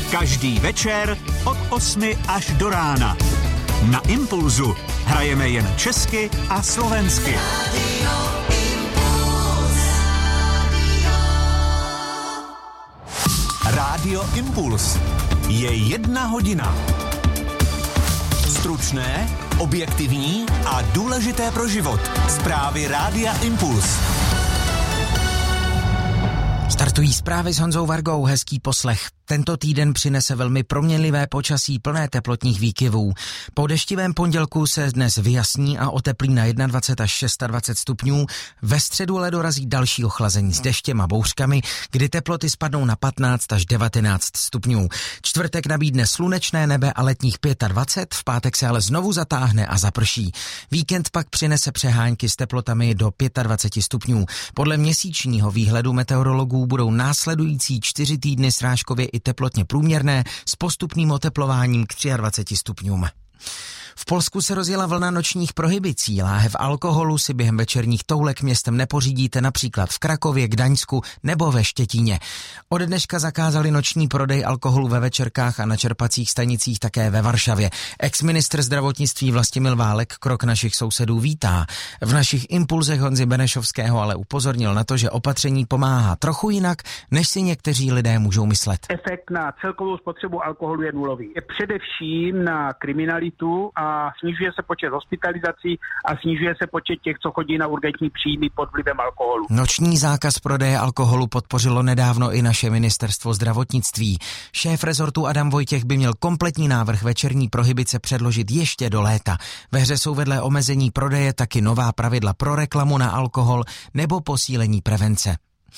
Každý večer od 8 až do rána. Na Impulzu hrajeme jen česky a slovensky. Rádio Impuls. Je 1 hodina. Stručné, objektivní a důležité pro život. Zprávy Rádia Impuls. Startují zprávy s Honzou Vargou, hezký poslech. Tento týden přinese velmi proměnlivé počasí plné teplotních výkyvů. Po deštivém pondělku se dnes vyjasní a oteplí na 21 až 26 stupňů. Ve středu ale dorazí další ochlazení s deštěm a bouřkami, kdy teploty spadnou na 15 až 19 stupňů. Čtvrtek nabídne slunečné nebe a letních 25, v pátek se ale znovu zatáhne a zaprší. Víkend pak přinese přehánky s teplotami do 25 stupňů. Podle měsíčního výhledu meteorologů budou následující 4 týdny srážkově i teplotně průměrné s postupným oteplováním k 23 stupňům. V Polsku se rozjela vlna nočních prohibicí. Láhev alkoholu si během večerních toulek městem nepořídíte například v Krakově, Gdaňsku nebo ve Štětíně. Od dneška zakázali noční prodej alkoholu ve večerkách a na čerpacích stanicích také ve Varšavě. Ex-ministr zdravotnictví Vlastimil Válek krok našich sousedů vítá. V našich impulzech Honzy Benešovského ale upozornil na to, že opatření pomáhá trochu jinak, než si někteří lidé můžou myslet. Efekt na celkovou spotřebu alkoholu je nulový. Především na kriminalitu a snižuje se počet hospitalizací a snižuje se počet těch, co chodí na urgentní příjmy pod vlivem alkoholu. Noční zákaz prodeje alkoholu podpořilo nedávno i naše ministerstvo zdravotnictví. Šéf rezortu Adam Vojtěch by měl kompletní návrh večerní prohibice předložit ještě do léta. Ve hře jsou vedle omezení prodeje taky nová pravidla pro reklamu na alkohol nebo posílení prevence.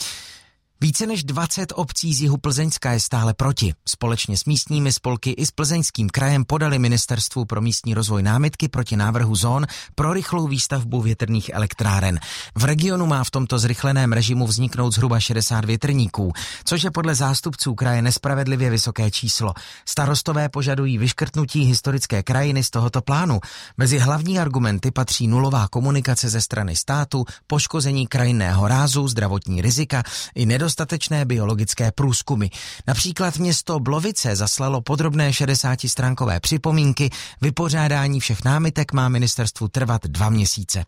Více než 20 obcí z jihu Plzeňska je stále proti. Společně s místními spolky i s Plzeňským krajem podali Ministerstvu pro místní rozvoj námitky proti návrhu zón pro rychlou výstavbu větrných elektráren. V regionu má v tomto zrychleném režimu vzniknout zhruba 60 větrníků, což je podle zástupců kraje nespravedlivě vysoké číslo. Starostové požadují vyškrtnutí historické krajiny z tohoto plánu. Mezi hlavní argumenty patří nulová komunikace ze strany státu, poškození krajinného rázu, zdravotní rizika i nedostatečné biologické průzkumy. Například město Blovice zaslalo podrobné 60stránkové připomínky, vypořádání všech námitek má ministerstvu trvat 2 měsíce.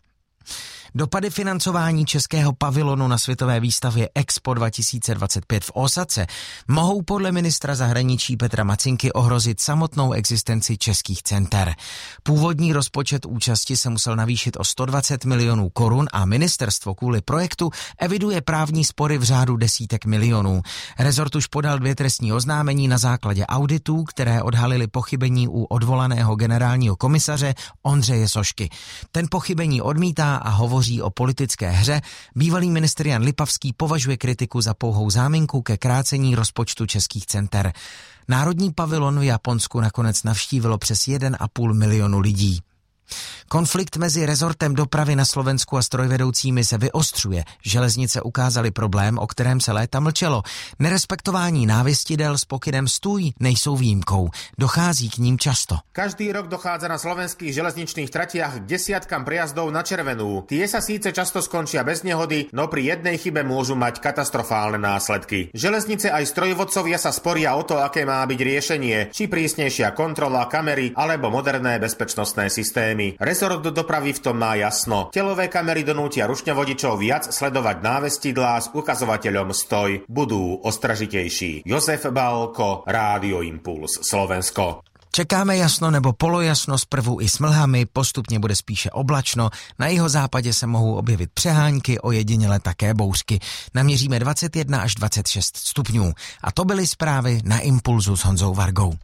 Dopady financování českého pavilonu na světové výstavě Expo 2025 v Ósace mohou podle ministra zahraničí Petra Macinky ohrozit samotnou existenci českých center. Původní rozpočet účasti se musel navýšit o 120 milionů korun a ministerstvo kvůli projektu eviduje právní spory v řádu desítek milionů. Rezort už podal 2 trestní oznámení na základě auditů, které odhalily pochybení u odvolaného generálního komisaře Ondřeje Sošky. Ten pochybení odmítá a hovoří o politické hře. Bývalý ministr Jan Lipavský považuje kritiku za pouhou záminku ke krácení rozpočtu českých center. Národní pavilon v Japonsku nakonec navštívilo přes 1,5 milionu lidí. Konflikt mezi rezortem dopravy na Slovensku a strojvedoucími se vyostřuje. Železnice ukázaly problém, o kterém se léta mlčelo. Nerespektování návěstidel s pokynem stůj nejsou výjimkou. Dochází k ním často. Každý rok dochádza na slovenských železničných tratiach k desiatkam prijazdov na červenú. Tie sa síce často skončia bez nehody, no pri jednej chybe môžu mať katastrofálne následky. Železnice aj strojvodcovia sa sporia o to, aké má byť riešenie, či prísnejšia kontrola, kamery alebo moderné bezpečnostné systémy. Rezort dopravy v tom má jasno. Telové kamery donútia rušňovodičov viac sledovať návestidlá s ukazovateľom stoj. Budú ostražitejší. Jozef Balko, Rádio Impuls, Slovensko. Čekáme jasno nebo polojasno zprvu i s mlhami, postupně bude spíše oblačno, na jihozápadě se mohou objevit přehánky, ojediněle také bouřky. Naměříme 21 až 26 stupňů. A to byly zprávy na Impulzu s Honzou Vargou.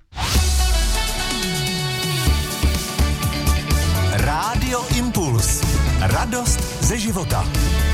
Rádio Impuls. Radost ze života.